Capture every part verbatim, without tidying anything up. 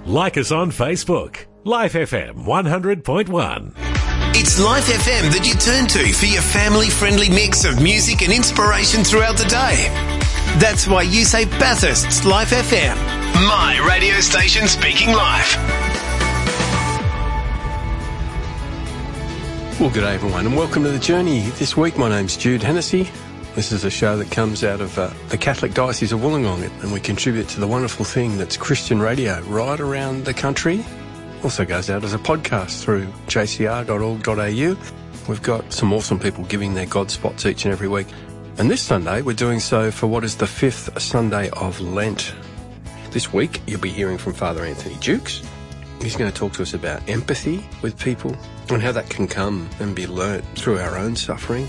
Like us on Facebook. Life F M one hundred point one. It's Life F M that you turn to for your family-friendly mix of music and inspiration throughout the day. That's why you say Bathurst's Life F M. My radio station speaking life. Well, good day everyone and welcome to The Journey. This week my name's Jude Hennessy. This is a show that comes out of uh, the Catholic Diocese of Wollongong, and we contribute to the wonderful thing that's Christian radio right around the country. Also goes out as a podcast through j c r dot org dot a u. We've got some awesome people giving their God spots each and every week. And this Sunday we're doing so for what is the fifth Sunday of Lent. This week you'll be hearing from Father Anthony Jukes. He's going to talk to us about empathy with people and how that can come and be learnt through our own suffering.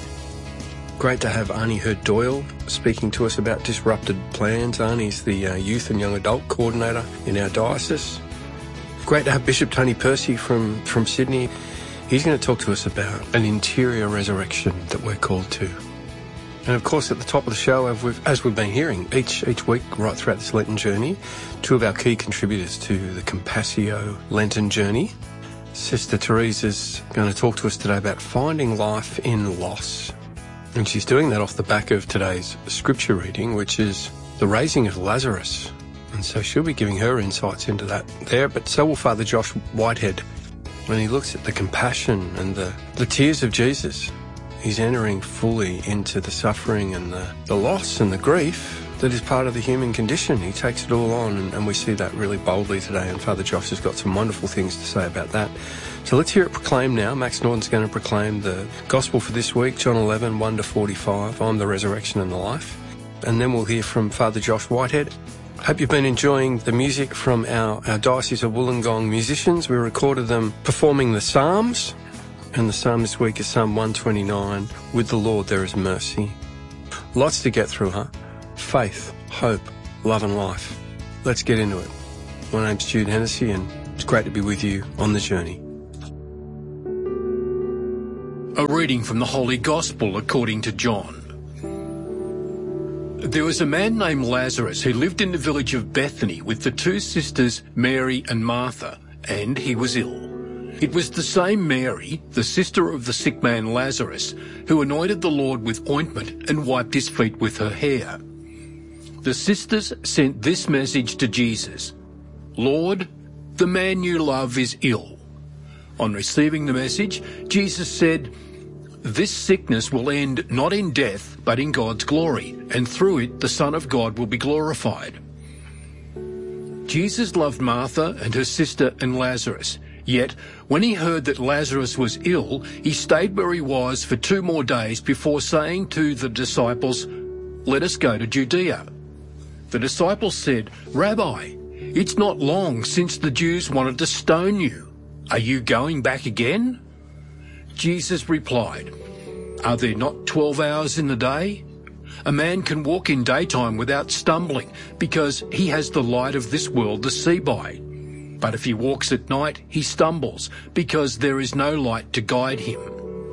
Great to have Arnie Hurd-Doyle speaking to us about disrupted plans. Arnie's the uh, youth and young adult coordinator in our diocese. Great to have Bishop Tony Percy from, from Sydney. He's going to talk to us about an interior resurrection that we're called to. And of course, at the top of the show, as we've, as we've been hearing each each week right throughout this Lenten journey, two of our key contributors to the Compassio Lenten journey. Sister Teresa's going to talk to us today about finding life in loss. And she's doing that off the back of today's scripture reading, which is the raising of Lazarus. And so she'll be giving her insights into that there, but so will Father Josh Whitehead. When he looks at the compassion and the, the tears of Jesus, he's entering fully into the suffering and the, the loss and the grief that is part of the human condition. He takes it all on, and, and we see that really boldly today, and Father Josh has got some wonderful things to say about that. So let's hear it proclaimed now. Max Norton's going to proclaim the Gospel for this week, John eleven, one to forty-five. I'm the resurrection and the life. And then we'll hear from Father Josh Whitehead. Hope you've been enjoying the music from our, our Diocese of Wollongong musicians. We recorded them performing the Psalms. And the Psalm this week is Psalm one twenty-nine, With the Lord there is mercy. Lots to get through, huh? Faith, hope, love and life. Let's get into it. My name's Jude Hennessy, and it's great to be with you on the journey. A reading from the Holy Gospel according to John. There was a man named Lazarus who lived in the village of Bethany with the two sisters Mary and Martha, and he was ill. It was the same Mary, the sister of the sick man Lazarus, who anointed the Lord with ointment and wiped his feet with her hair. The sisters sent this message to Jesus: Lord, the man you love is ill. On receiving the message, Jesus said, This sickness will end not in death, but in God's glory, and through it the Son of God will be glorified. Jesus loved Martha and her sister and Lazarus. Yet, when he heard that Lazarus was ill, he stayed where he was for two more days before saying to the disciples, Let us go to Judea. The disciples said, Rabbi, it's not long since the Jews wanted to stone you. Are you going back again? Jesus replied, Are there not twelve hours in the day? A man can walk in daytime without stumbling, because he has the light of this world to see by. But if he walks at night, he stumbles, because there is no light to guide him.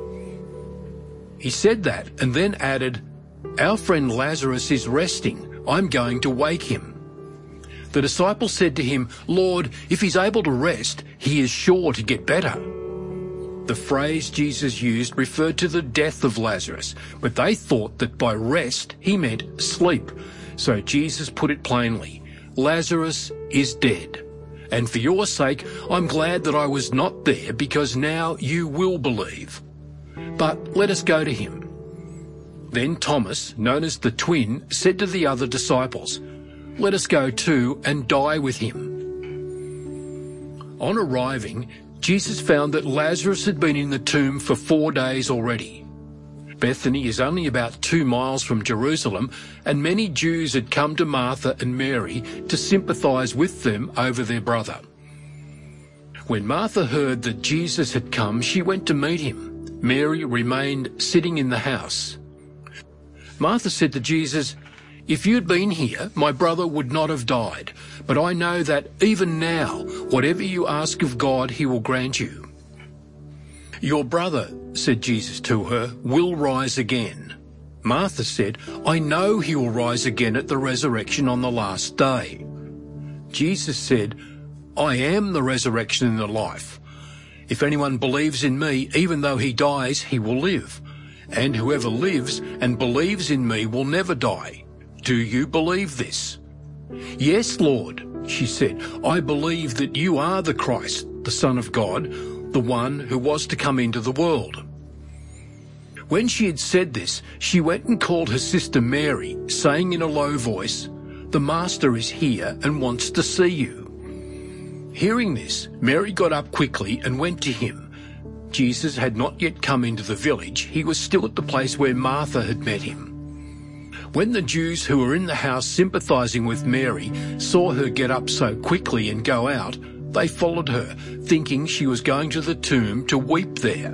He said that, and then added, Our friend Lazarus is resting. I'm going to wake him. The disciples said to him, Lord, if he's able to rest, he is sure to get better. The phrase Jesus used referred to the death of Lazarus, but they thought that by rest he meant sleep. So Jesus put it plainly, Lazarus is dead. And for your sake, I'm glad that I was not there, because now you will believe. But let us go to him. Then Thomas, known as the twin, said to the other disciples, Let us go too and die with him. On arriving, Jesus found that Lazarus had been in the tomb for four days already. Bethany is only about two miles from Jerusalem, and many Jews had come to Martha and Mary to sympathize with them over their brother. When Martha heard that Jesus had come, she went to meet him. Mary remained sitting in the house. Martha said to Jesus, If you'd been here, my brother would not have died, but I know that even now, whatever you ask of God, he will grant you. Your brother, said Jesus to her, will rise again. Martha said, I know he will rise again at the resurrection on the last day. Jesus said, I am the resurrection and the life. If anyone believes in me, even though he dies, he will live. And whoever lives and believes in me will never die. Do you believe this?" "Yes, Lord," she said, "I believe that you are the Christ, the Son of God, the one who was to come into the world." When she had said this, she went and called her sister Mary, saying in a low voice, "The Master is here and wants to see you." Hearing this, Mary got up quickly and went to him. Jesus had not yet come into the village. He was still at the place where Martha had met him. When the Jews who were in the house sympathizing with Mary saw her get up so quickly and go out, they followed her, thinking she was going to the tomb to weep there.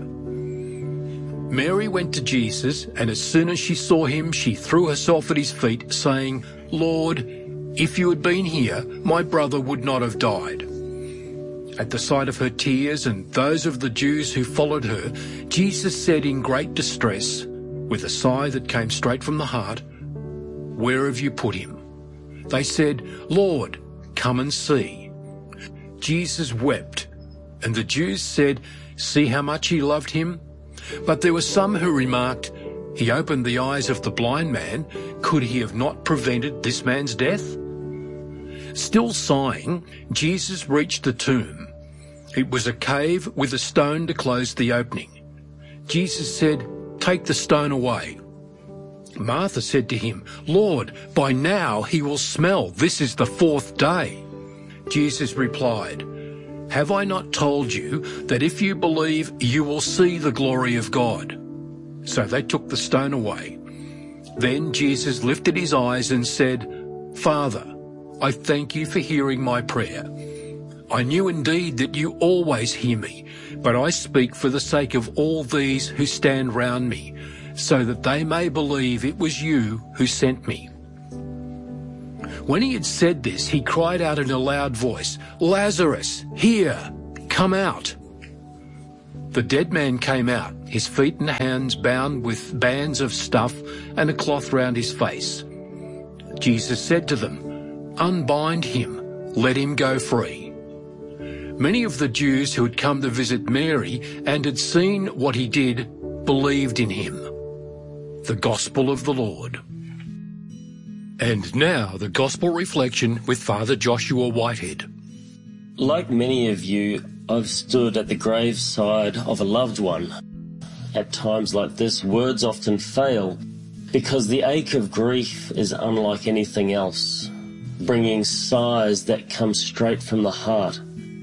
Mary went to Jesus, and as soon as she saw him, she threw herself at his feet, saying, "Lord, if you had been here, my brother would not have died." At the sight of her tears and those of the Jews who followed her, Jesus said in great distress, with a sigh that came straight from the heart, "Where have you put him?" They said, "Lord, come and see." Jesus wept, and the Jews said, "See how much he loved him?" But there were some who remarked, "He opened the eyes of the blind man. Could he have not prevented this man's death?" Still sighing, Jesus reached the tomb. It was a cave with a stone to close the opening. Jesus said, "Take the stone away." Martha said to him, "Lord, by now he will smell. This is the fourth day." Jesus replied, "Have I not told you that if you believe, you will see the glory of God?" So they took the stone away. Then Jesus lifted his eyes and said, "Father, I thank you for hearing my prayer. I knew indeed that you always hear me, but I speak for the sake of all these who stand round me, so that they may believe it was you who sent me." When he had said this, he cried out in a loud voice, "Lazarus, here, come out." The dead man came out, his feet and hands bound with bands of stuff and a cloth round his face. Jesus said to them, "Unbind him, let him go free." Many of the Jews who had come to visit Mary and had seen what he did believed in him. The Gospel of the Lord. And now the Gospel reflection with Father Joshua Whitehead. Like many of you, I've stood at the graveside of a loved one. At times like this, words often fail because the ache of grief is unlike anything else, bringing sighs that come straight from the heart.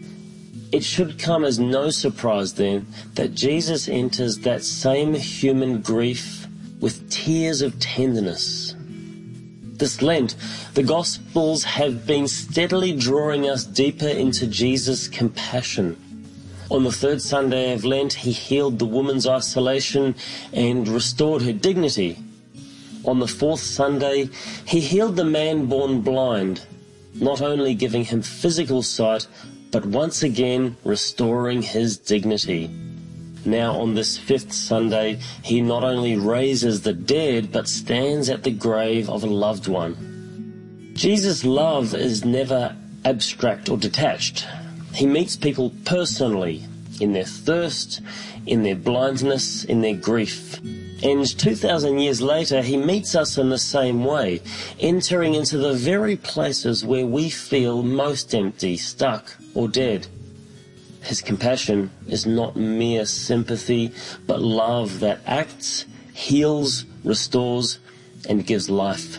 It should come as no surprise then that Jesus enters that same human grief with tears of tenderness. This Lent, the Gospels have been steadily drawing us deeper into Jesus' compassion. On the third Sunday of Lent, he healed the woman's isolation and restored her dignity. On the fourth Sunday, he healed the man born blind, not only giving him physical sight, but once again restoring his dignity. Now on this fifth Sunday, he not only raises the dead, but stands at the grave of a loved one. Jesus' love is never abstract or detached. He meets people personally, in their thirst, in their blindness, in their grief. And two thousand years later, he meets us in the same way, entering into the very places where we feel most empty, stuck, or dead. His compassion is not mere sympathy, but love that acts, heals, restores, and gives life.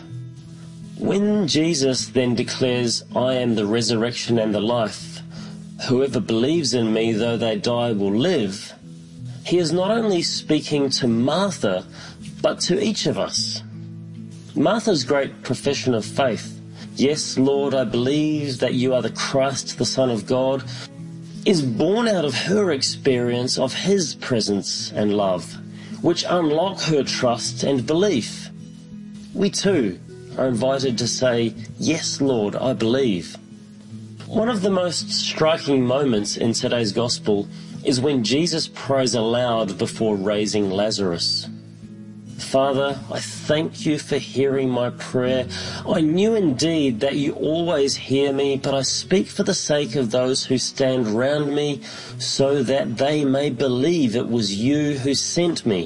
When Jesus then declares, "I am the resurrection and the life, whoever believes in me, though they die, will live," he is not only speaking to Martha, but to each of us. Martha's great profession of faith, "Yes, Lord, I believe that you are the Christ, the Son of God," is born out of her experience of his presence and love, which unlock her trust and belief. We too are invited to say, "Yes, Lord, I believe." One of the most striking moments in today's Gospel is when Jesus prays aloud before raising Lazarus. Father, I thank you for hearing my prayer. I knew indeed that you always hear me, but I speak for the sake of those who stand round me, so that they may believe it was you who sent me.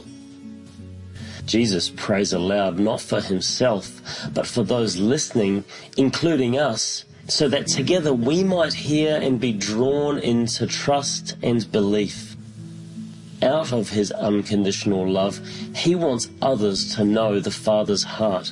Jesus prays aloud not for himself, but for those listening, including us, so that together we might hear and be drawn into trust and belief. Out of his unconditional love, he wants others to know the Father's heart.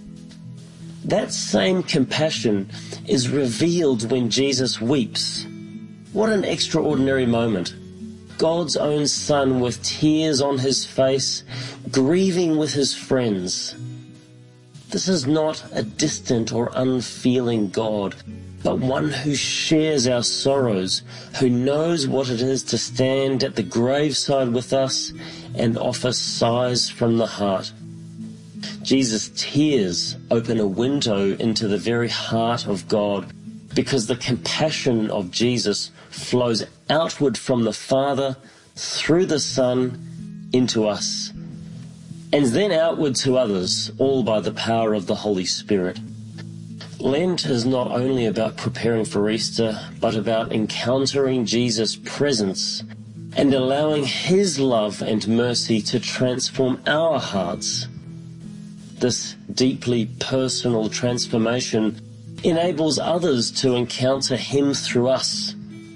That same compassion is revealed when Jesus weeps. What an extraordinary moment. God's own Son with tears on his face, grieving with his friends. This is not a distant or unfeeling God, but one who shares our sorrows, who knows what it is to stand at the graveside with us and offer sighs from the heart. Jesus' tears open a window into the very heart of God, because the compassion of Jesus flows outward from the Father, through the Son, into us, and then outward to others, all by the power of the Holy Spirit. Lent is not only about preparing for Easter, but about encountering Jesus' presence and allowing his love and mercy to transform our hearts. This deeply personal transformation enables others to encounter him through us.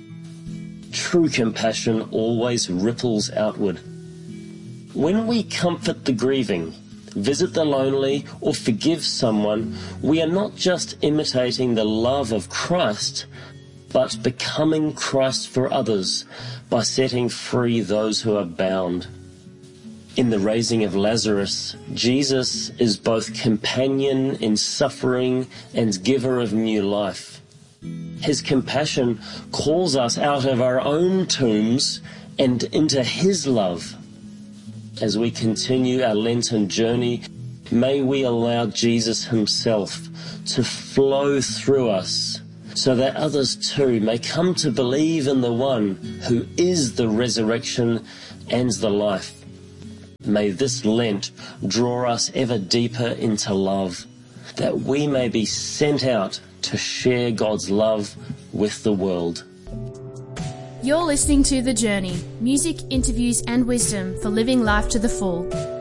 True compassion always ripples outward. When we comfort the grieving, visit the lonely, or forgive someone, we are not just imitating the love of Christ, but becoming Christ for others by setting free those who are bound. In the raising of Lazarus, Jesus is both companion in suffering and giver of new life. His compassion calls us out of our own tombs and into his love. As we continue our Lenten journey, may we allow Jesus himself to flow through us, so that others too may come to believe in the one who is the resurrection and the life. May this Lent draw us ever deeper into love, that we may be sent out to share God's love with the world. You're listening to The Journey, music, interviews and wisdom for living life to the full.